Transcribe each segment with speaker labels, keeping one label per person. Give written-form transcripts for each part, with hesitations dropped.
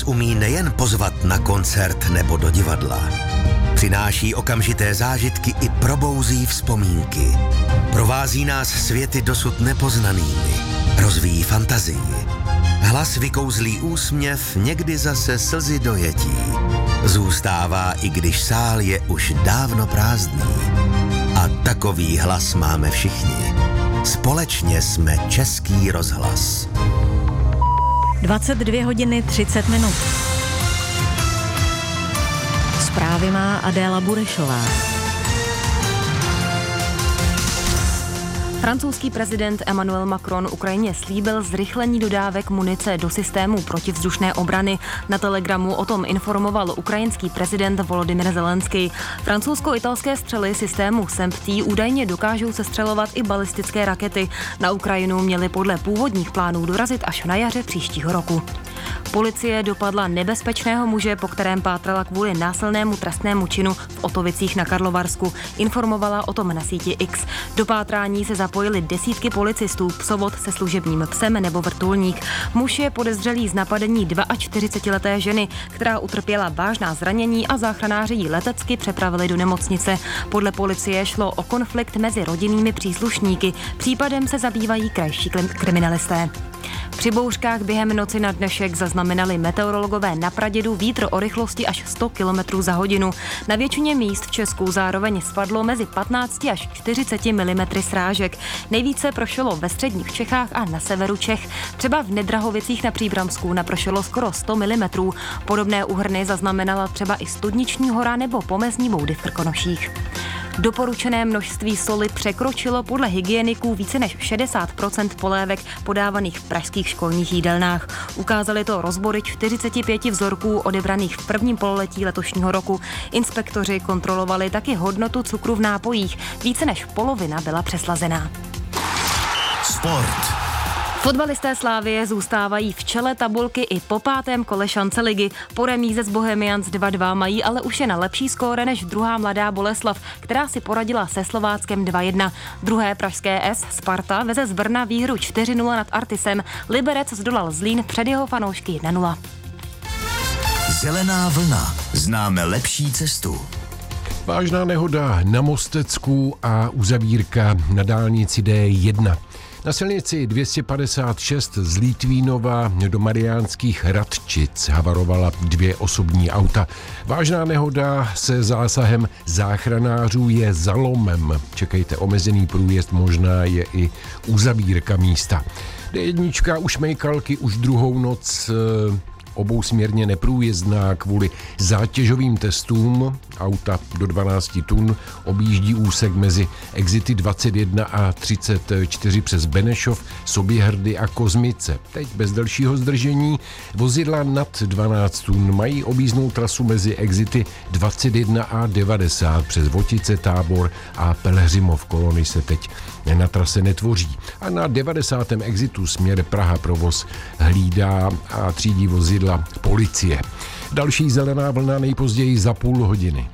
Speaker 1: umí nejen pozvat na koncert nebo do divadla. Přináší okamžité zážitky i probouzí vzpomínky. Provází nás světy dosud nepoznanými. Rozvíjí fantazii. Hlas vykouzlí úsměv, někdy zase slzy dojetí. Zůstává, i když sál je už dávno prázdný. A takový hlas máme všichni. Společně jsme Český rozhlas.
Speaker 2: 22 hodiny 30 minut. Zprávy má Adéla Burešová.
Speaker 3: Francouzský prezident Emmanuel Macron Ukrajině slíbil zrychlení dodávek munice do systému protivzdušné obrany. Na Telegramu o tom informoval ukrajinský prezident Volodymyr Zelenský. Francouzsko-italské střely systému SEMP-T údajně dokážou sestřelovat i balistické rakety. Na Ukrajinu měly podle původních plánů dorazit až na jaře příštího roku. Policie dopadla nebezpečného muže, po kterém pátrala kvůli násilnému trestnému činu v Otovicích na Karlovarsku. Informovala o tom na síti X. Do pátrání se zapojili desítky policistů, psovod se služebním psem nebo vrtulník. Muž je podezřelý z napadení 42leté ženy, která utrpěla vážná zranění a záchranáři ji letecky přepravili do nemocnice. Podle policie šlo o konflikt mezi rodinnými příslušníky. Případem se zabývají krajští kriminalisté. Při bouřkách během noci na dnešek zaznamenali meteorologové na Pradědu vítr o rychlosti až 100 km za hodinu. Na většině míst v Česku zároveň spadlo mezi 15 až 40 mm srážek. Nejvíce prošlo ve středních Čechách a na severu Čech. Třeba v Nedrahovicích na Příbramsku napršelo skoro 100 mm. Podobné úhrny zaznamenala třeba i Studniční hora nebo Pomezní Boudy v Krkonoších. Doporučené množství soli překročilo podle hygieniků více než 60% polévek podávaných v pražských školních jídelnách. Ukázaly to rozbory 45 vzorků odebraných v prvním pololetí letošního roku. Inspektoři kontrolovali taky hodnotu cukru v nápojích. Více než polovina byla přeslazená.
Speaker 1: Sport.
Speaker 3: Fotbalisté Slavie zůstávají v čele tabulky i po 5. kole šance ligy. Po remíze s Bohemians 2-2 mají ale už jen lepší skóre než druhá Mladá Boleslav, která si poradila se Slováckem 2-1. Druhé pražské S Sparta veze z Brna výhru 4-0 nad Artisem. Liberec zdolal Zlín před jeho fanoušky 1-0.
Speaker 1: Zelená vlna. Známe lepší cestu.
Speaker 4: Vážná nehoda na Mostecku a uzavírka na dálnici D1. Na silnici 256 z Litvínova do Mariánských Radčic havarovala 2 osobní auta. Vážná nehoda se zásahem záchranářů je za lomem. Čekejte, omezený průjezd, možná je i uzavírka místa. D1 u Šmejkalky už druhou noc obousměrně neprůjezdná kvůli zátěžovým testům. Auta do 12 tun objíždí úsek mezi exity 21 a 34 přes Benešov, Soběhrdy a Kozmice. Teď bez dalšího zdržení vozidla nad 12 tun mají objízdnou trasu mezi exity 21 a 90 přes Votice, Tábor a Pelhřimov. Kolony se teď na trase netvoří. A na 90. exitu směr Praha provoz hlídá a třídí vozidla policie. Další zelená vlna nejpozději za půl hodiny.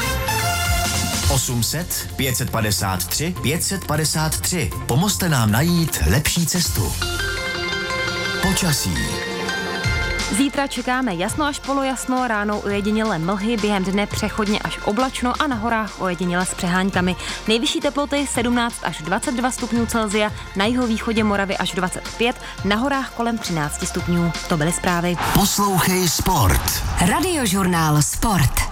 Speaker 1: 800 553 553. Pomozte nám najít lepší cestu. Počasí.
Speaker 3: Zítra čekáme jasno až polojasno, ráno ojedinělé mlhy, během dne přechodně až oblačno a na horách ojedinělé s přeháňkami. Nejvyšší teploty 17 až 22 stupňů Celsia, na jihovýchodě Moravy až 25, na horách kolem 13 stupňů. To byly zprávy.
Speaker 1: Poslouchej Sport.
Speaker 5: Radiožurnál Sport.